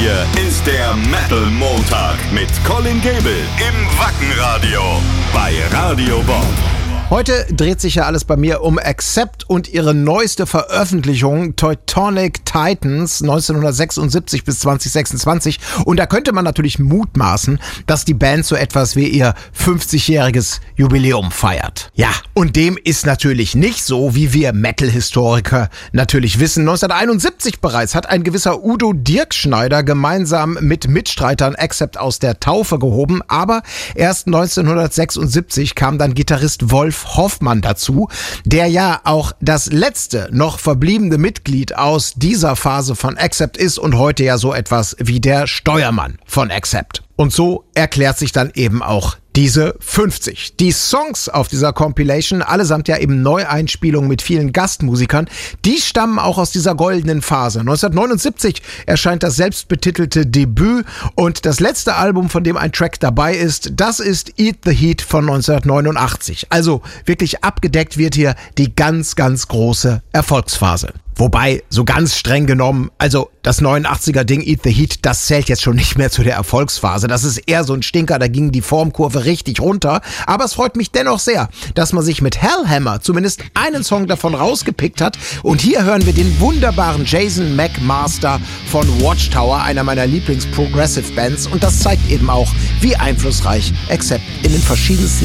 hier ist der Metal Montag mit Colin Gable im Wackenradio bei Radio Bob. Heute dreht sich ja alles bei mir um Accept und ihre neueste Veröffentlichung Teutonic Titans 1976 bis 2026. Und da könnte man natürlich mutmaßen, dass die Band so etwas wie ihr 50-jähriges Jubiläum feiert. Ja, und dem ist natürlich nicht so, wie wir Metal-Historiker natürlich wissen. 1971 bereits hat ein gewisser Udo Dirkschneider gemeinsam mit Mitstreitern Accept aus der Taufe gehoben. Aber erst 1976 kam dann Gitarrist Wolf Hoffmann dazu, der ja auch das letzte noch verbliebene Mitglied aus dieser Phase von Accept ist und heute ja so etwas wie der Steuermann von Accept. Und so erklärt sich dann eben auch diese 50. Die Songs auf dieser Compilation, allesamt ja eben Neueinspielungen mit vielen Gastmusikern, die stammen auch aus dieser goldenen Phase. 1979 erscheint das selbstbetitelte Debüt und das letzte Album, von dem ein Track dabei ist, das ist Eat the Heat von 1989. Also wirklich abgedeckt wird hier die ganz, ganz große Erfolgsphase. Wobei, so ganz streng genommen, also das 89er-Ding Eat the Heat, das zählt jetzt schon nicht mehr zu der Erfolgsphase. Das ist eher so ein Stinker, da ging die Formkurve richtig runter. Aber es freut mich dennoch sehr, dass man sich mit Hellhammer zumindest einen Song davon rausgepickt hat. Und hier hören wir den wunderbaren Jason McMaster von Watchtower, einer meiner Lieblings-Progressive-Bands. Und das zeigt eben auch, wie einflussreich Accept in den verschiedensten